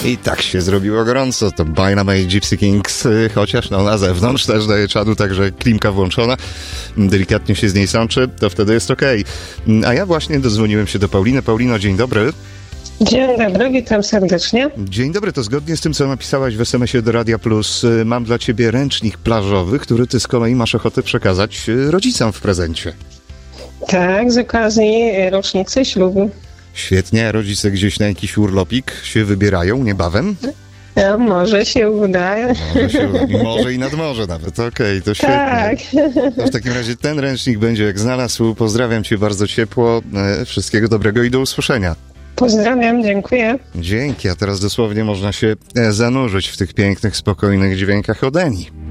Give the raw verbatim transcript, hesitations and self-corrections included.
I tak się zrobiło gorąco. To Dynamite Gypsy Kings, chociaż no na zewnątrz też daje czadu, także klimka włączona, delikatnie się z niej sączy, to wtedy jest okej. Okay. A ja właśnie dodzwoniłem się do Pauliny. Paulino, dzień dobry. Dzień dobry, witam serdecznie. Dzień dobry, to zgodnie z tym, co napisałaś w es em esie do Radia Plus, mam dla ciebie ręcznik plażowy, który ty z kolei masz ochotę przekazać rodzicom w prezencie. Tak, z okazji rocznicy ślubu. Świetnie, rodzice gdzieś na jakiś urlopik się wybierają niebawem? A może się uda. Może, się, może i nad morze nawet, okej, okay, to świetnie. Tak. To w takim razie ten ręcznik będzie jak znalazł. Pozdrawiam cię bardzo ciepło, wszystkiego dobrego i do usłyszenia. Pozdrawiam, dziękuję. Dzięki, a teraz dosłownie można się zanurzyć w tych pięknych, spokojnych dźwiękach od Eni.